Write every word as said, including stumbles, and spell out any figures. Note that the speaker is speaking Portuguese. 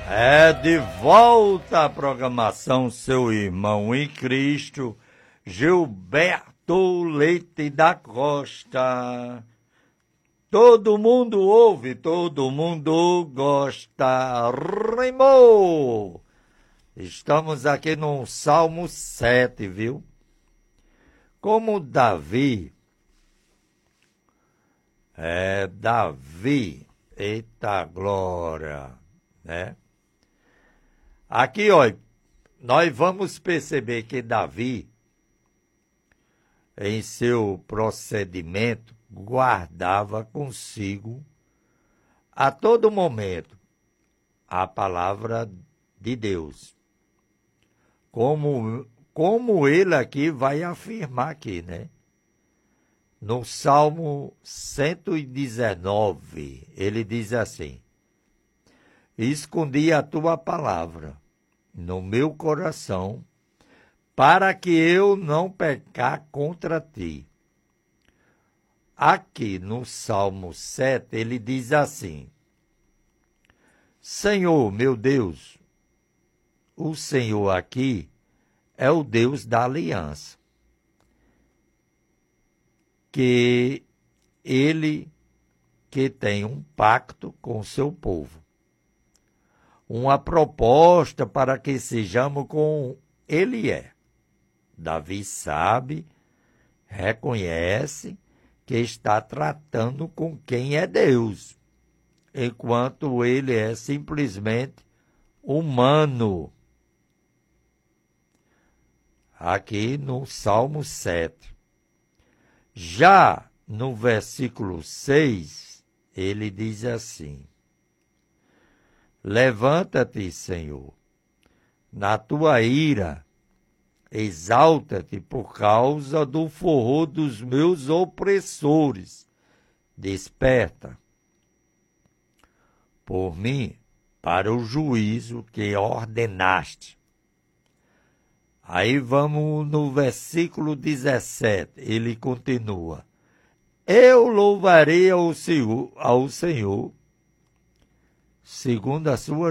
É de volta à programação, seu irmão em Cristo, Gilberto Leite da Costa. Todo mundo ouve, todo mundo gosta. Rimou! Estamos aqui no Salmo sete, viu? Como Davi, é Davi, eita glória, né? Aqui, ó, nós vamos perceber que Davi, em seu procedimento, guardava consigo a todo momento a palavra de Deus. Como, como ele aqui vai afirmar aqui, né? No Salmo cento e dezenove, ele diz assim: escondi a tua palavra no meu coração, para que eu não pecar contra ti. Aqui no Salmo sete, ele diz assim: Senhor, meu Deus, o Senhor aqui é o Deus da aliança, que ele que tem um pacto com o seu povo, uma proposta para que sejamos como ele é. Davi sabe, reconhece que está tratando com quem é Deus, enquanto ele é simplesmente humano. Aqui no Salmo sete. Já no versículo seis, ele diz assim: levanta-te, Senhor, na tua ira, exalta-te por causa do forró dos meus opressores. Desperta por mim para o juízo que ordenaste. Aí vamos no versículo dezessete, ele continua: eu louvarei ao Senhor, ao Senhor segundo a sua